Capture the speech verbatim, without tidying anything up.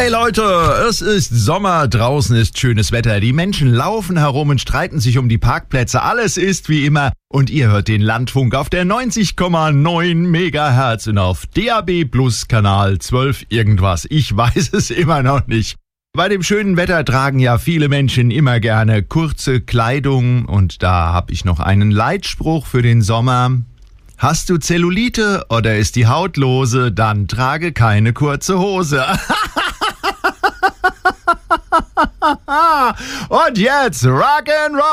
Hey Leute, es ist Sommer, draußen ist schönes Wetter, die Menschen laufen herum und streiten sich um die Parkplätze, alles ist wie immer und ihr hört den Landfunk auf der neunzig Komma neun Megahertz und auf D A B Plus Kanal zwölf irgendwas, ich weiß es immer noch nicht. Bei dem schönen Wetter tragen ja viele Menschen immer gerne kurze Kleidung und da habe ich noch einen Leitspruch für den Sommer. Hast du Zellulite oder ist die Haut lose, dann trage keine kurze Hose. Und jetzt Rock'n'Roll!